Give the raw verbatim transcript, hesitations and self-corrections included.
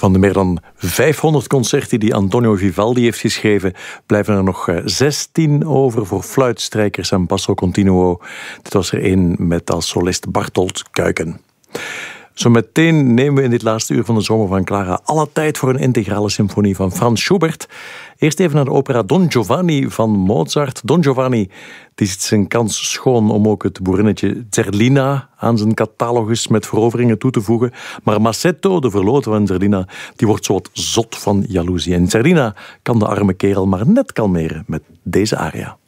Van de meer dan vijfhonderd concerten die Antonio Vivaldi heeft geschreven, blijven er nog zestien over voor fluitstrijkers en basso continuo. Dit was er één met als solist Bartolt Kuiken. Zometeen nemen we in dit laatste uur van de zomer van Clara alle tijd voor een integrale symfonie van Franz Schubert. Eerst even naar de opera Don Giovanni van Mozart. Don Giovanni die ziet zijn kans schoon om ook het boerinnetje Zerlina aan zijn catalogus met veroveringen toe te voegen. Maar Massetto, de verloten van Zerlina, die wordt zo wat zot van jaloezie. En Zerlina kan de arme kerel maar net kalmeren met deze aria.